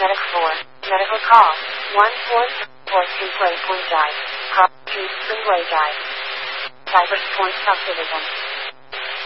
Medical for. Medical call. 144 Point Drive. Call 2 Springway Drive. Cypress Point Subdivision.